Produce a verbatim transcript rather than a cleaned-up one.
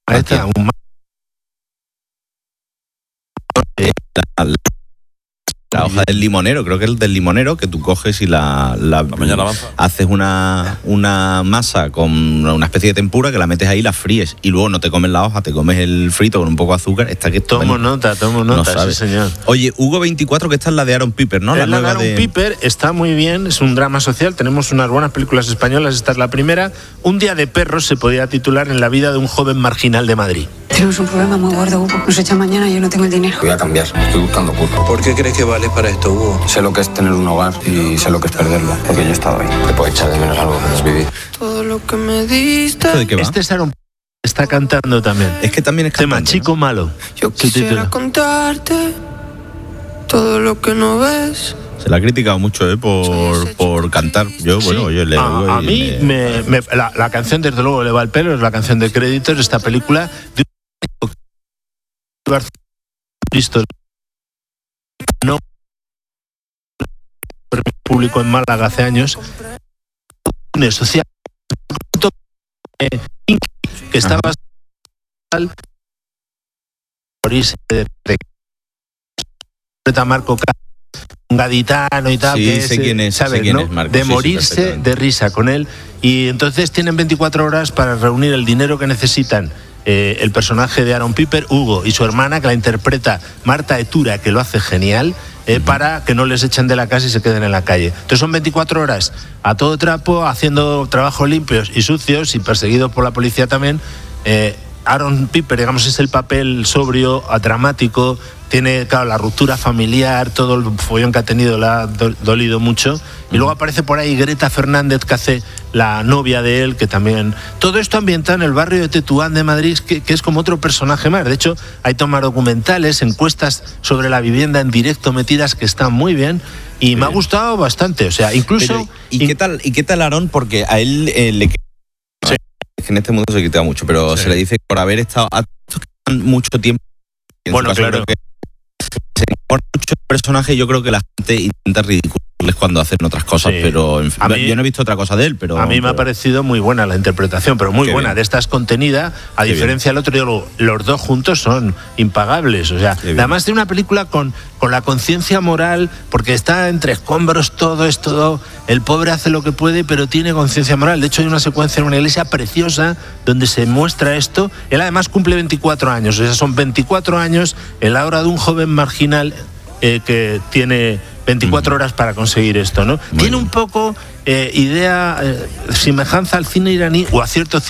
Ahí está, un la, la, la hoja del limonero, creo que es el del limonero, que tú coges y la, la, la haces una, una masa con una especie de tempura que la metes ahí y la fríes, y luego no te comes la hoja, te comes el frito con un poco de azúcar. Está que tomo bueno, nota, tomo nota, no sí señor. Oye, Hugo veinticuatro, que esta es la de Aaron Piper, ¿no? La, la de Aaron de... Piper está muy bien, es un drama social, tenemos unas buenas películas españolas, esta es la primera. Un día de perros se podía titular en la vida de un joven marginal de Madrid. Tenemos un problema muy gordo, Hugo. Nos echan mañana y yo no tengo el dinero. Voy a cambiar, estoy buscando curro. ¿Por qué crees que vale para esto, Hugo? Sé lo que es tener un hogar y sé lo que es perderlo, porque yo he estado ahí. Te puedo echar de menos algo que no es vivir. Todo lo que me diste. ¿De qué va? Este es Aaron, está cantando también. Es que también es tema cantante, Chico ¿no? Malo. Yo quisiera contarte todo lo que no ves. Se la ha criticado mucho, ¿eh? Por, por cantar. Yo, bueno, Sí. yo le A, a mí, me, me, la, la canción, desde luego, le va al pelo, es la canción de créditos de esta película. De listo. No. Público en Málaga hace años. Social. Que estaba. Morirse de. de Marco un gaditano y tal, Sí, que sé es, quién es, ¿sabes, sé quién no? es, Marco, de sí, sí, morirse perfectamente. de risa con él, y entonces tienen veinticuatro horas para reunir el dinero que necesitan eh, el personaje de Aaron Piper, Hugo, y su hermana, que la interpreta Marta Etura, que lo hace genial, eh, uh-huh. para que no les echen de la casa y se queden en la calle. Entonces son veinticuatro horas a todo trapo, haciendo trabajos limpios y sucios y perseguidos por la policía también. eh, Aaron Piper, digamos, es el papel sobrio, dramático, tiene, claro, la ruptura familiar, todo el follón que ha tenido le ha do- dolido mucho. Y luego aparece por ahí Greta Fernández, que hace la novia de él, que también... Todo esto ambientado en el barrio de Tetuán de Madrid, que, que es como otro personaje más. De hecho, hay tomas documentales, encuestas sobre la vivienda en directo metidas que están muy bien. Y sí. me ha gustado bastante, o sea, incluso... Pero, ¿y, qué tal, ¿Y qué tal Aaron? Porque a él eh, le... Sí. Es que en este mundo se critica mucho, pero sí. se le dice por haber estado mucho tiempo... Bueno, claro. Que se enamora mucho el personaje, yo creo que la gente intenta ridiculizarles cuando hacen otras cosas, sí. pero en fin, mí, yo no he visto otra cosa de él, pero... A mí me pero... ha parecido muy buena la interpretación, pero muy Qué buena. bien. De esta es contenida, a Qué diferencia bien. del otro, digo, los dos juntos son impagables. O sea, además de una película con, con la conciencia moral, porque está entre escombros todo, es todo... El pobre hace lo que puede, pero tiene conciencia moral. De hecho, hay una secuencia en una iglesia preciosa donde se muestra esto. Él además cumple veinticuatro años, o sea, son veinticuatro años en la hora de un joven marginal eh, que tiene veinticuatro horas para conseguir esto, ¿no? Muy tiene bien. un poco eh, idea, eh, semejanza al cine iraní o a cierto cine